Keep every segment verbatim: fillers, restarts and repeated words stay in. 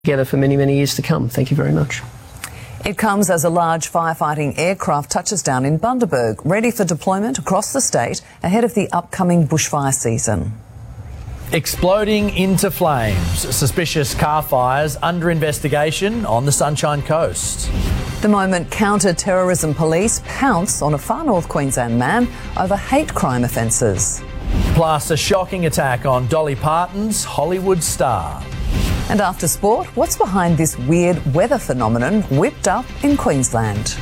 Together for many, many years to come. Thank you very much. It comes as a large firefighting aircraft touches down in Bundaberg, ready for deployment across the state ahead of the upcoming bushfire season. Exploding into flames. Suspicious car fires under investigation on the Sunshine Coast. The moment counter-terrorism police pounce on a far north Queensland man over hate crime offences. Plus a shocking attack on Dolly Parton's Hollywood star. And after sport, what's behind this weird weather phenomenon whipped up in Queensland?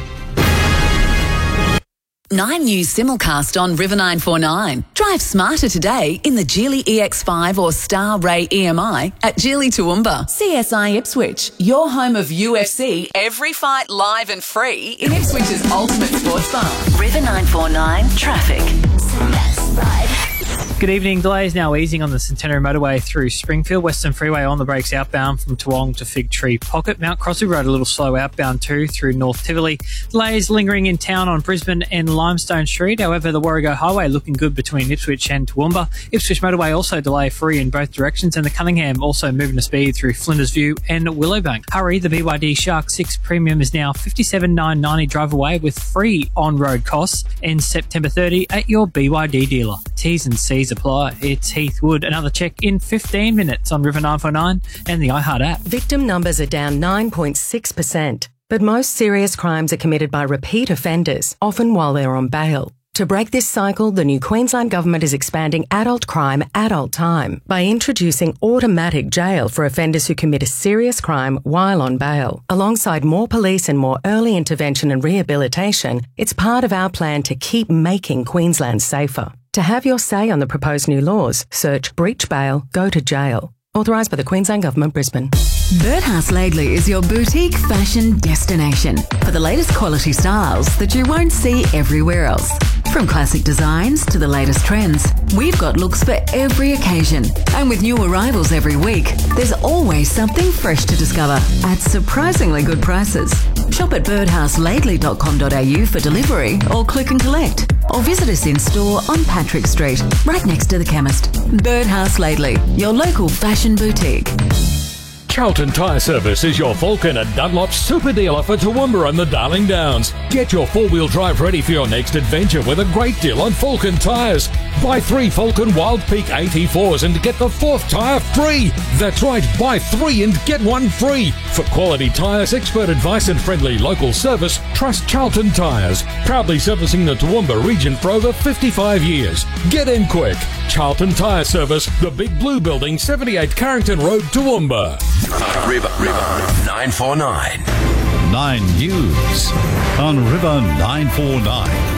Nine News simulcast on River nine four nine. Drive smarter today in the Geely E X five or Star Ray E M I at Geely Toowoomba. C S I Ipswich, your home of U F C, every fight live and free in Ipswich's ultimate sports bar. River nine four nine traffic. Good evening. Delays now easing on the Centenary Motorway through Springfield. Western Freeway on the brakes outbound from Toowong to Fig Tree Pocket. Mount Crossy Road a little slow outbound too through North Tivoli. Delays lingering in town on Brisbane and Limestone Street. However, the Warrego Highway looking good between Ipswich and Toowoomba. Ipswich Motorway also delay free in both directions, and the Cunningham also moving to speed through Flinders View and Willowbank. Hurry, the B Y D Shark six Premium is now fifty-seven thousand nine hundred ninety dollars drive away with free on-road costs. Ends September thirtieth at your B Y D dealer. T's and C's apply. It's Heath Wood. Another check in fifteen minutes on River nine four nine and the iHeart app. Victim numbers are down nine point six percent, but most serious crimes are committed by repeat offenders, often while they're on bail. To break this cycle, the new Queensland Government is expanding adult crime, adult time by introducing automatic jail for offenders who commit a serious crime while on bail. Alongside more police and more early intervention and rehabilitation, it's part of our plan to keep making Queensland safer. To have your say on the proposed new laws, search Breach Bail, Go to Jail. Authorised by the Queensland Government, Brisbane. Birdhouse Laidley is your boutique fashion destination for the latest quality styles that you won't see everywhere else. From classic designs to the latest trends, we've got looks for every occasion. And with new arrivals every week, there's always something fresh to discover at surprisingly good prices. Shop at birdhouse laidley dot com dot a u for delivery or click and collect. Or visit us in store on Patrick Street, right next to the chemist. Birdhouse Laidley, your local fashion boutique. Charlton Tyre Service is your Falcon and Dunlop super dealer for Toowoomba and the Darling Downs. Get your four-wheel drive ready for your next adventure with a great deal on Falcon tyres. Buy three Falcon Wild Peak eighty-fours and get the fourth tyre free. That's right, buy three and get one free. For quality tyres, expert advice and friendly local service, trust Charlton Tyres. Proudly servicing the Toowoomba region for over fifty-five years. Get in quick. Charlton Tyre Service, the Big Blue Building, seventy-eight Carrington Road, Toowoomba. River, River nine four nine. Nine News on River nine four nine.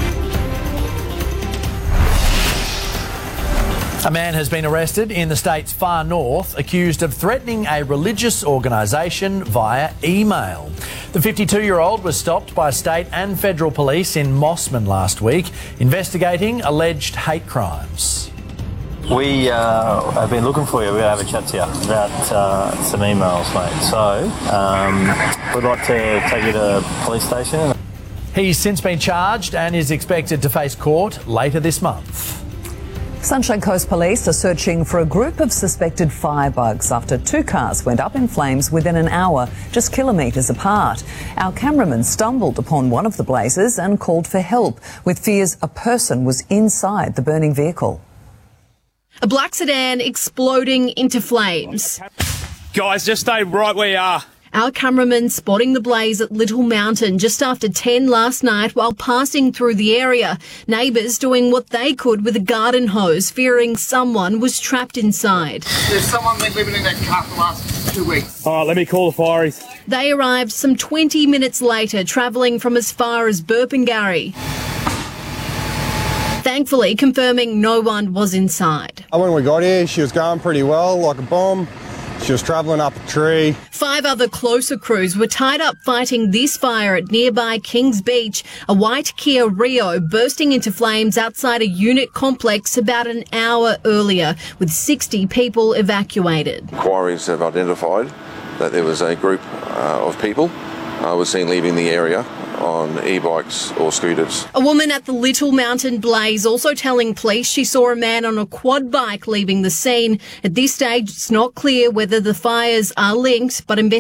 A man has been arrested in the state's far north, accused of threatening a religious organisation via email. The fifty-two-year-old was stopped by state and federal police in Mossman last week, investigating alleged hate crimes. We uh, have been looking for you. We'll have a chat to you about uh, some emails, mate. So, um, we'd like to take you to the police station. He's since been charged and is expected to face court later this month. Sunshine Coast Police are searching for a group of suspected firebugs after two cars went up in flames within an hour, just kilometres apart. Our cameraman stumbled upon one of the blazes and called for help, with fears a person was inside the burning vehicle. A black sedan exploding into flames. Guys, just stay right where you are. Our cameraman spotting the blaze at Little Mountain just after ten last night while passing through the area. Neighbours doing what they could with a garden hose, fearing someone was trapped inside. There's someone been living in that car for the last two weeks. All right, let me call the fireys. They arrived some twenty minutes later, travelling from as far as Burpengary. Thankfully, confirming no one was inside. When we got here, she was going pretty well, like a bomb. She was travelling up a tree. Five other closer crews were tied up fighting this fire at nearby Kings Beach, a white Kia Rio bursting into flames outside a unit complex about an hour earlier, with sixty people evacuated. Inquiries have identified that there was a group uh, of people uh, was seen leaving the area on e-bikes or scooters. A woman at the Little Mountain Blaze also telling police she saw a man on a quad bike leaving the scene. At this stage, it's not clear whether the fires are linked, but